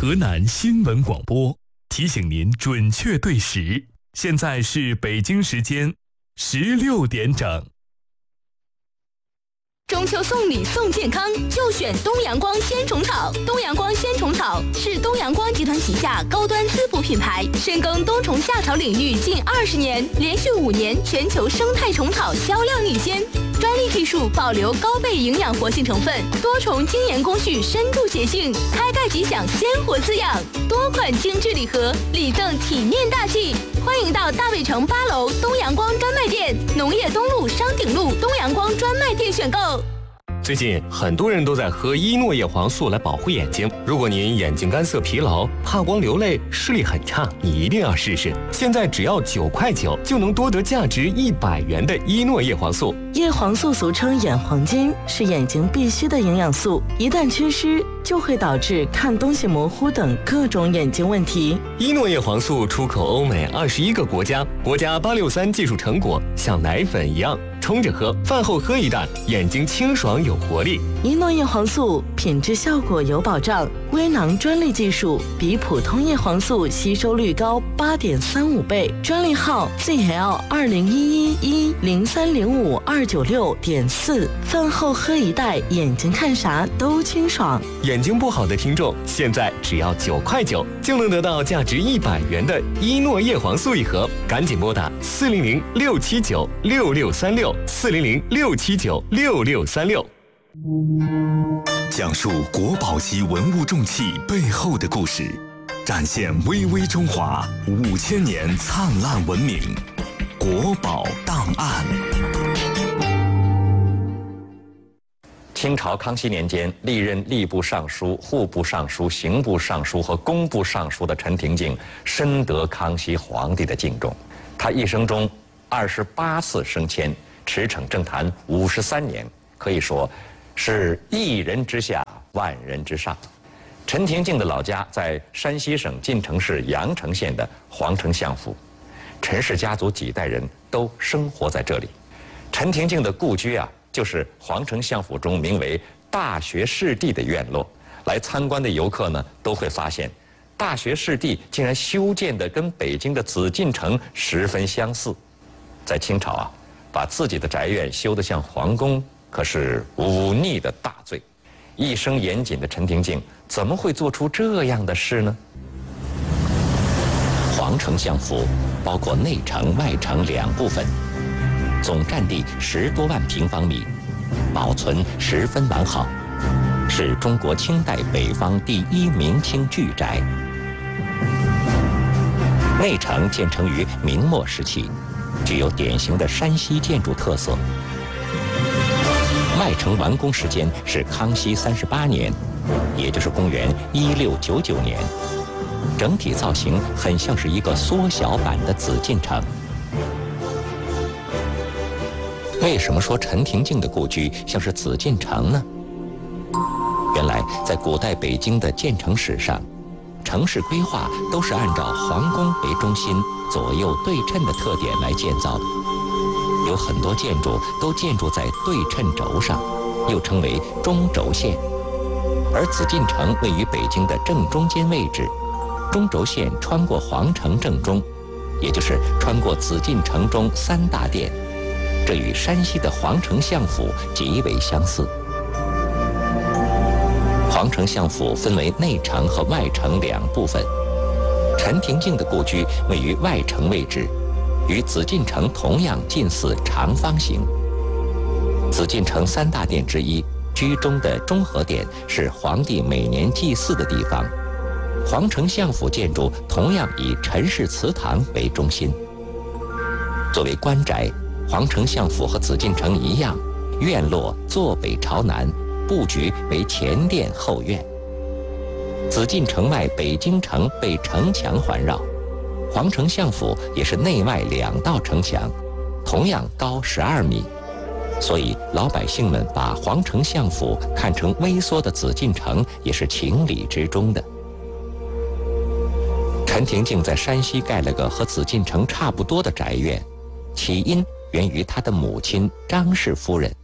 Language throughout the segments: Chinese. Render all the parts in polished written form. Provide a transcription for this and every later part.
河南新闻广播提醒您准确对时，现在是北京时间16点整。 中秋送礼送健康，就选东阳光鲜虫草。东阳光鲜虫草是东阳光集团旗下高端滋补品牌，深耕冬虫夏草领域近20年，连续5年全球生态虫草销量领先。专利技术保留高倍营养活性成分，多重精研工序深度协性，开盖即享鲜活滋养。多款精致礼盒，礼赠体面大气。欢迎到大卫城8楼东阳光专卖店、农业东路商鼎路东阳光专卖店选购。 最近很多人都在喝伊诺叶黄素来保护眼睛。如果您眼睛干涩疲劳、怕光流泪、视力很差，你一定要试试。现在只要9块9就能多得价值100元的伊诺叶黄素。 叶黄素俗称眼黄金，是眼睛必需的营养素，一旦缺失就会导致看东西模糊等各种眼睛问题。 伊诺叶黄素出口欧美21个国家，国家863技术成果，像奶粉一样冲着喝，饭后喝一袋，眼睛清爽有活力。 伊诺叶黄素品质效果有保障，微囊专利技术，比普通叶黄素吸收率高8.35倍，专利号 ZL201110305296.4。饭后喝一袋，眼睛看啥都清爽。 眼睛不好的听众，现在只要9块9就能得到价值100元的伊诺叶黄素一盒，赶紧拨打400-679-6636，400-679-6636。 讲述国宝级文物重器背后的故事，展现巍巍中华5000年灿烂文明。国宝档案。 清朝康熙年间，历任吏部尚书、户部尚书、刑部尚书和工部尚书的陈廷敬深得康熙皇帝的敬重。他一生中28次升迁，驰骋政坛53年，可以说是一人之下，万人之上。陈廷敬的老家在山西省晋城市阳城县的皇城相府，陈氏家族几代人都生活在这里。陈廷敬的故居就是皇城相府中名为大学士第的院落。来参观的游客呢，都会发现大学士第竟然修建的跟北京的紫禁城十分相似。在清朝把自己的宅院修得像皇宫，可是忤逆的大罪。一生严谨的陈廷敬怎么会做出这样的事呢？皇城相府包括内城、外城2部分，总占地10多万平方米，保存十分完好，是中国清代北方第1明清巨宅。内城建成于明末时期，具有典型的山西建筑特色。外城完工时间是康熙38年，也就是公元1699年。整体造型很像是一个缩小版的紫禁城。为什么说陈廷敬的故居像是紫禁城呢？原来在古代北京的建城史上，城市规划都是按照皇宫为中心，左右对称的特点来建造的。有很多建筑都建筑在对称轴上，又称为中轴线。而紫禁城位于北京的正中间位置，中轴线穿过皇城正中，也就是穿过紫禁城中3大殿，这与山西的皇城相府极为相似。皇城相府分为内城和外城2部分，陈廷敬的故居位于外城位置，与紫禁城同样近似长方形。紫禁城3大殿之一，居中的中和殿是皇帝每年祭祀的地方。皇城相府建筑同样以陈氏祠堂为中心。作为官宅，皇城相府和紫禁城一样，院落坐北朝南，布局为前殿后院。紫禁城外北京城被城墙环绕，皇城相府也是内外2道城墙，同样高12米，所以老百姓们把皇城相府看成微缩的紫禁城也是情理之中的。陈廷敬在山西盖了个和紫禁城差不多的宅院，起因源于他的母亲张氏夫人。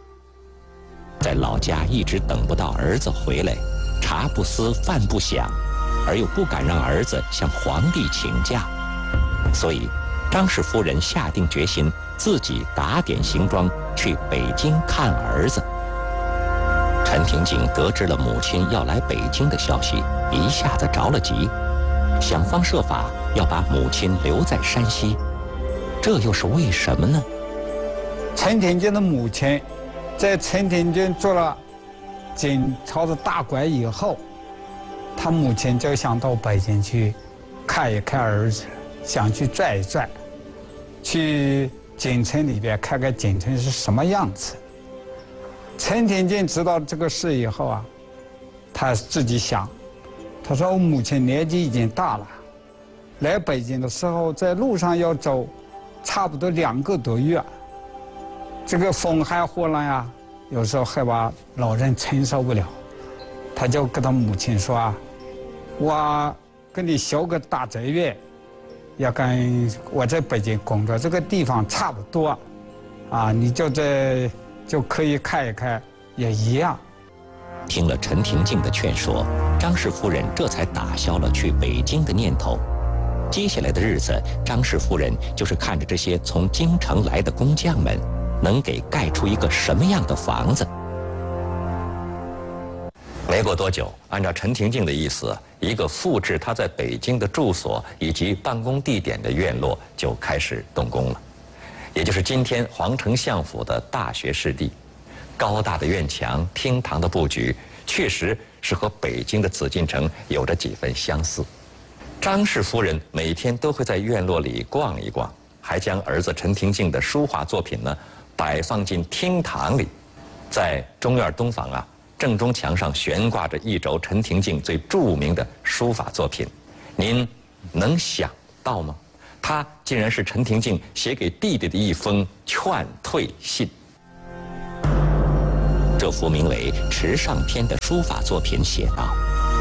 在老家一直等不到儿子回来，茶不思饭不想， 而又不敢让儿子向皇帝请假，所以张氏夫人下定决心自己打点行装去北京看儿子。陈廷敬得知了母亲要来北京的消息，一下子着了急，想方设法要把母亲留在山西，这又是为什么呢？ 陈廷敬的母亲在陈廷敬做了晋朝的大官以后，他母亲就想到北京去看一看儿子，想去转一转，去京城里边看看京城是什么样子。陈廷敬知道这个事以后啊，他自己想，他说我母亲年纪已经大了，来北京的时候在路上要走差不多2个多月，这个风寒火冷呀，有时候害怕老人承受不了，他就跟他母亲说啊，我跟你休个大宅院，要跟我在北京工作这个地方差不多，啊，你就可以看一看，也一样。 听了陈廷敬的劝说，张氏夫人这才打消了去北京的念头。接下来的日子，张氏夫人就是看着这些从京城来的工匠们，能给盖出一个什么样的房子。没过多久，按照陈廷敬的意思，一个复制他在北京的住所以及办公地点的院落就开始动工了，也就是今天皇城相府的大学士第。高大的院墙、厅堂的布局，确实是和北京的紫禁城有着几分相似。张氏夫人每天都会在院落里逛一逛，还将儿子陈廷敬的书画作品呢摆放进厅堂里。在中院东房啊，正中墙上悬挂着一轴陈廷敬最著名的书法作品，您能想到吗？它竟然是陈廷敬写给弟弟的一封劝退信。这幅名为《池上篇》的书法作品写道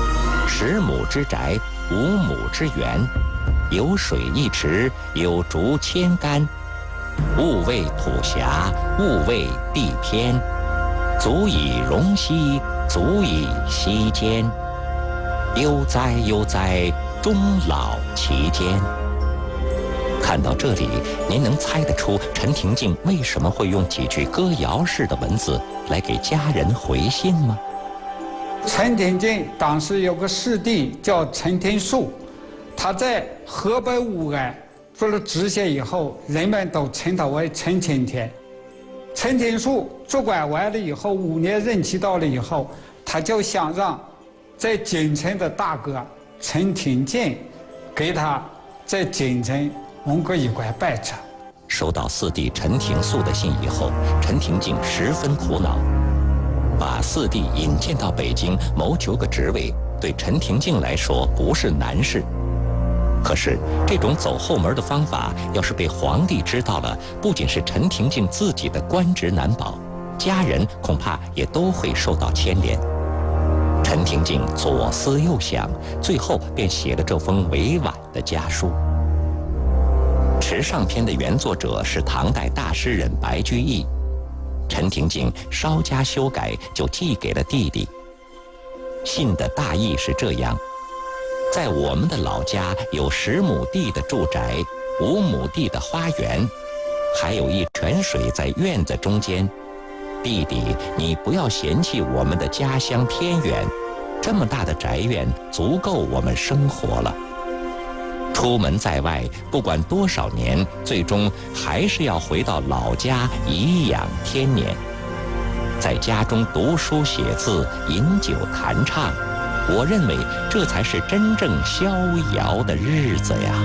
：10亩之宅，5亩之园，有水1池，有竹1000竿，勿谓土狭，勿谓地偏，足以容膝，足以息间。悠哉悠哉，终老其间。看到这里，您能猜得出陈廷敬为什么会用几句歌谣式的文字来给家人回信吗？ 陈廷敬当时有个师弟叫陈廷肃，他在河北武安做了知县以后，人们都称他为陈青天。陈廷肃做官完了以后，5年任期到了以后，他就想让在京城的大哥陈廷敬给他在京城蒙个一官半职。 收到四弟陈廷肃的信以后，陈廷敬十分苦恼，把四弟引荐到北京谋求个职位，对陈廷敬来说不是难事。可是这种走后门的方法，要是被皇帝知道了，不仅是陈廷敬自己的官职难保，家人恐怕也都会受到牵连。陈廷敬左思右想，最后便写了这封委婉的家书。《池上篇》的原作者是唐代大诗人白居易，陈廷敬稍加修改，就寄给了弟弟。信的大意是这样：在我们的老家有10亩地的住宅，5亩地的花园，还有一泉水在院子中间。弟弟，你不要嫌弃我们的家乡偏远，这么大的宅院足够我们生活了。出门在外，不管多少年，最终还是要回到老家颐养天年，在家中读书写字，饮酒弹唱。我认为这才是真正逍遥的日子呀。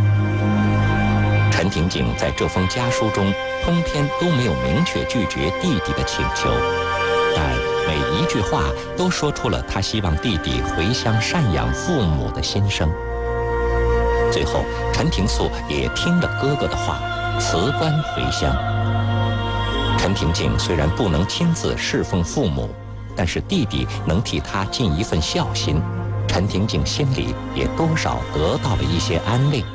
陈廷敬在这封家书中，通篇都没有明确拒绝弟弟的请求，但每一句话都说出了他希望弟弟回乡赡养父母的心声。最后，陈廷肃也听了哥哥的话，辞官回乡。陈廷敬虽然不能亲自侍奉父母，但是弟弟能替他尽一份孝心，陈廷敬心里也多少得到了一些安慰。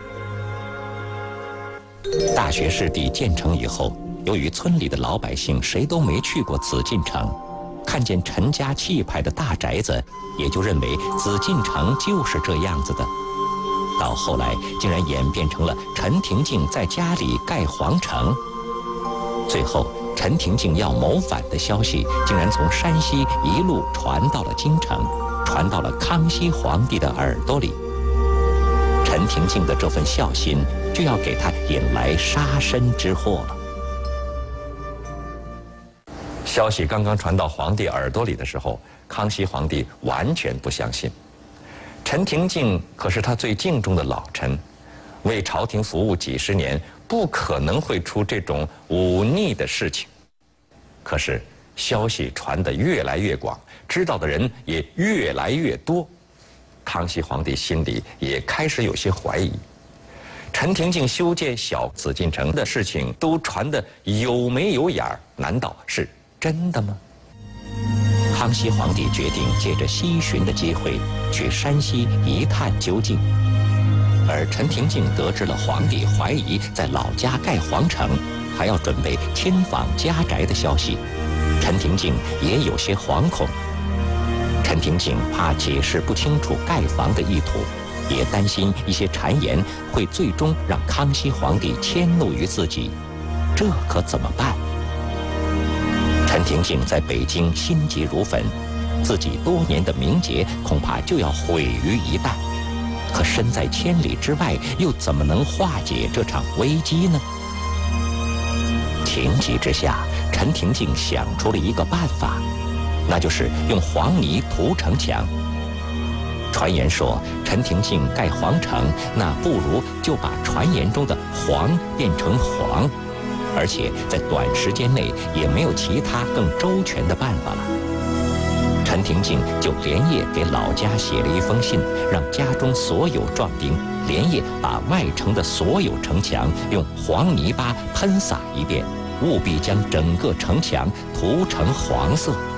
大学士第建成以后，由于村里的老百姓谁都没去过紫禁城， 看见陈家气派的大宅子，也就认为紫禁城就是这样子的。到后来竟然演变成了陈廷敬在家里盖皇城。最后陈廷敬要谋反的消息竟然从山西一路传到了京城，传到了康熙皇帝的耳朵里。陈廷敬的这份孝心就要给他引来杀身之祸了。消息刚刚传到皇帝耳朵里的时候，康熙皇帝完全不相信。陈廷敬可是他最敬重的老臣，为朝廷服务几十年，不可能会出这种忤逆的事情。可是消息传得越来越广，知道的人也越来越多，康熙皇帝心里也开始有些怀疑。陈廷敬修建小紫禁城的事情都传得有眉有眼儿，难道是真的吗？康熙皇帝决定借着西巡的机会去山西一探究竟，而陈廷敬得知了皇帝怀疑在老家盖皇城，还要准备亲访家宅的消息，陈廷敬也有些惶恐。陈廷敬怕解释不清楚盖房的意图，也担心一些谗言会最终让康熙皇帝迁怒于自己，这可怎么办？陈廷敬在北京心急如焚，自己多年的名节恐怕就要毁于一旦。可身在千里之外，又怎么能化解这场危机呢？情急之下，陈廷敬想出了一个办法，那就是用黄泥涂城墙。传言说，陈廷敬盖皇城，那不如就把传言中的黄变成黄，而且在短时间内也没有其他更周全的办法了。陈廷敬就连夜给老家写了一封信，让家中所有壮丁连夜把外城的所有城墙用黄泥巴喷洒一遍，务必将整个城墙涂成黄色。